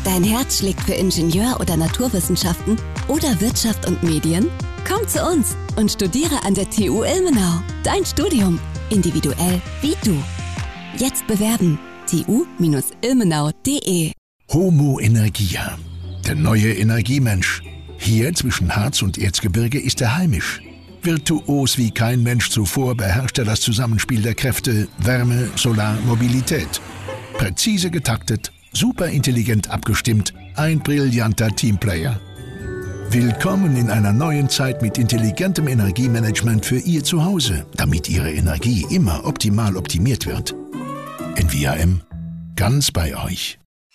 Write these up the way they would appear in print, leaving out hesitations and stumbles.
Dein Herz schlägt für Ingenieur- oder Naturwissenschaften oder Wirtschaft und Medien? Komm zu uns und studiere an der TU Ilmenau. Dein Studium, individuell wie du. Jetzt bewerben. tu-ilmenau.de. Homo Energia, der neue Energiemensch. Hier zwischen Harz und Erzgebirge ist er heimisch. Virtuos wie kein Mensch zuvor beherrscht er das Zusammenspiel der Kräfte Wärme, Solar, Mobilität. Präzise getaktet, superintelligent abgestimmt, ein brillanter Teamplayer. Willkommen in einer neuen Zeit mit intelligentem Energiemanagement für Ihr Zuhause, damit Ihre Energie immer optimal optimiert wird. NVAM, ganz bei euch.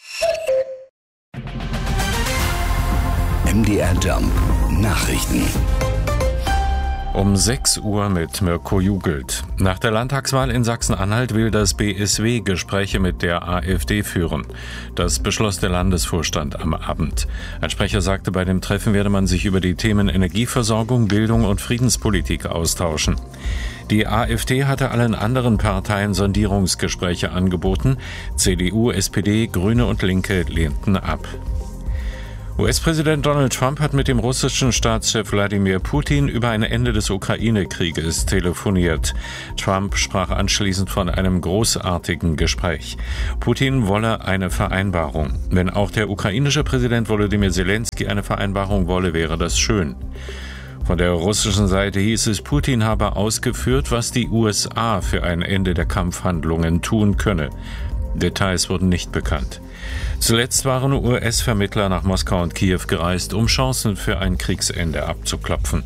MDR Jump Nachrichten. Um 6 Uhr mit Mirko Jugelt. Nach der Landtagswahl in Sachsen-Anhalt will das BSW Gespräche mit der AfD führen. Das beschloss der Landesvorstand am Abend. Ein Sprecher sagte, bei dem Treffen werde man sich über die Themen Energieversorgung, Bildung und Friedenspolitik austauschen. Die AfD hatte allen anderen Parteien Sondierungsgespräche angeboten. CDU, SPD, Grüne und Linke lehnten ab. US-Präsident Donald Trump hat mit dem russischen Staatschef Wladimir Putin über ein Ende des Ukraine-Krieges telefoniert. Trump sprach anschließend von einem großartigen Gespräch. Putin wolle eine Vereinbarung. Wenn auch der ukrainische Präsident Volodymyr Zelensky eine Vereinbarung wolle, wäre das schön. Von der russischen Seite hieß es, Putin habe ausgeführt, was die USA für ein Ende der Kampfhandlungen tun könne. Details wurden nicht bekannt. Zuletzt waren US-Vermittler nach Moskau und Kiew gereist, um Chancen für ein Kriegsende abzuklopfen.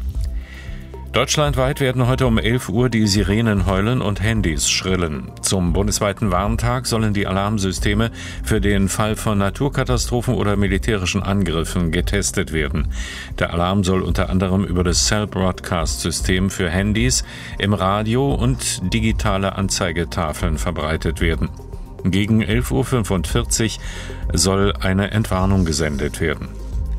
Deutschlandweit werden heute um 11 Uhr die Sirenen heulen und Handys schrillen. Zum bundesweiten Warntag sollen die Alarmsysteme für den Fall von Naturkatastrophen oder militärischen Angriffen getestet werden. Der Alarm soll unter anderem über das Cell Broadcast-System für Handys, im Radio und digitale Anzeigetafeln verbreitet werden. Gegen 11.45 Uhr soll eine Entwarnung gesendet werden.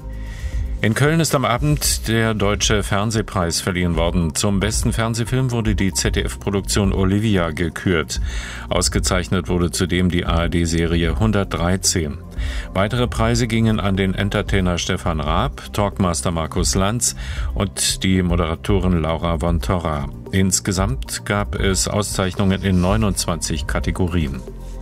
In Köln ist am Abend der Deutsche Fernsehpreis verliehen worden. Zum besten Fernsehfilm wurde die ZDF-Produktion Olivia gekürt. Ausgezeichnet wurde zudem die ARD-Serie 113. Weitere Preise gingen an den Entertainer Stefan Raab, Talkmaster Markus Lanz und die Moderatorin Laura von Torra. Insgesamt gab es Auszeichnungen in 29 Kategorien.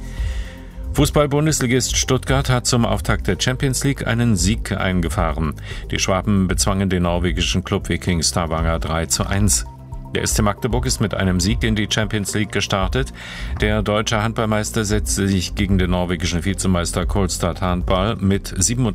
Fußball-Bundesligist Stuttgart hat zum Auftakt der Champions League einen Sieg eingefahren. Die Schwaben bezwangen den norwegischen Club Viking Stavanger 3:1. Der SC Magdeburg ist mit einem Sieg in die Champions League gestartet. Der deutsche Handballmeister setzte sich gegen den norwegischen Vizemeister Kolstad Handball mit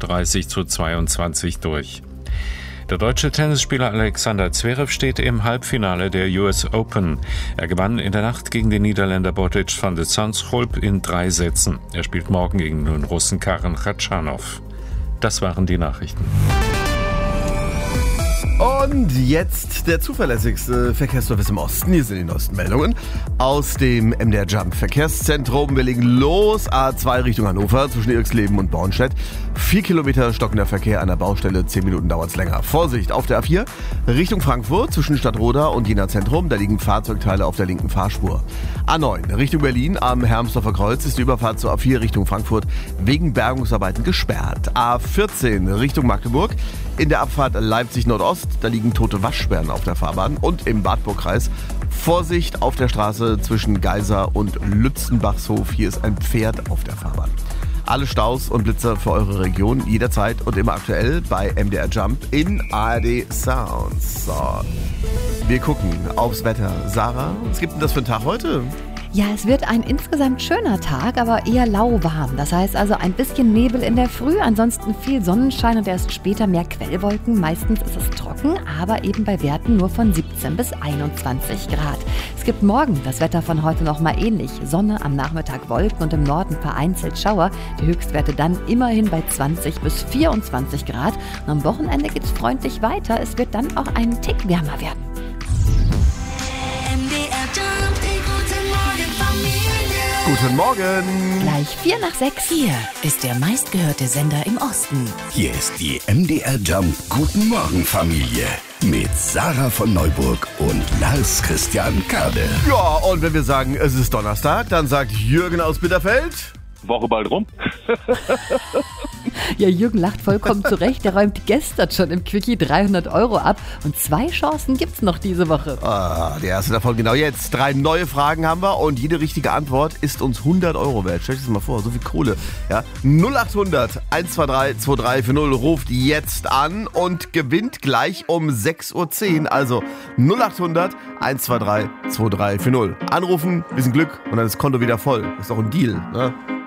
37:22 durch. Der deutsche Tennisspieler Alexander Zverev steht im Halbfinale der US Open. Er gewann in der Nacht gegen den Niederländer Botic van de Zandschulp in 3 Sätzen. Er spielt morgen gegen den Russen Karen Khachanov. Das waren die Nachrichten. Und jetzt der zuverlässigste Verkehrsservice im Osten. Hier sind die neuesten Meldungen aus dem MDR Jump Verkehrszentrum. Wir legen los. A2 Richtung Hannover zwischen Irxleben und Bornstedt. 4 Kilometer stockender Verkehr an der Baustelle. 10 Minuten dauert es länger. Vorsicht auf der A4 Richtung Frankfurt zwischen Stadtroda und Jena Zentrum. Da liegen Fahrzeugteile auf der linken Fahrspur. A9 Richtung Berlin am Hermsdorfer Kreuz ist die Überfahrt zur A4 Richtung Frankfurt wegen Bergungsarbeiten gesperrt. A14 Richtung Magdeburg in der Abfahrt Leipzig Nordost. Da liegen tote Waschbären auf der Fahrbahn. Und im Wartburgkreis Vorsicht auf der Straße zwischen Geisa und Lützenbachshof. Hier ist ein Pferd auf der Fahrbahn. Alle Staus und Blitzer für eure Region jederzeit und immer aktuell bei MDR Jump in ARD Sounds. So, wir gucken aufs Wetter. Sarah, was gibt denn das für einen Tag heute? Ja, es wird ein insgesamt schöner Tag, aber eher lauwarm. Das heißt also ein bisschen Nebel in der Früh, ansonsten viel Sonnenschein und erst später mehr Quellwolken. Meistens ist es trocken, aber eben bei Werten nur von 17 bis 21 Grad. Es gibt morgen das Wetter von heute noch mal ähnlich. Sonne, am Nachmittag Wolken und im Norden vereinzelt Schauer. Die Höchstwerte dann immerhin bei 20 bis 24 Grad. Und am Wochenende geht es freundlich weiter. Es wird dann auch einen Tick wärmer werden. Guten Morgen. Gleich 5:45. Hier ist der meistgehörte Sender im Osten. Hier ist die MDR Jump Guten Morgen Familie mit Sarah von Neuburg und Lars Christian Kade. Ja, und wenn wir sagen, es ist Donnerstag, dann sagt Jürgen aus Bitterfeld: Woche bald rum. Ja, Jürgen lacht vollkommen zurecht. Der räumt gestern schon im Quickie 300 € ab. Und 2 Chancen gibt's noch diese Woche. Die erste davon genau jetzt. 3 neue Fragen haben wir und jede richtige Antwort ist uns 100 € wert. Stell dir das mal vor, so viel Kohle. Ja? 0800 123 2340 ruft jetzt an und gewinnt gleich um 6:10 Uhr. Also 0800 123 2340. Anrufen, bisschen Glück und dann ist das Konto wieder voll. Ist doch ein Deal, ne?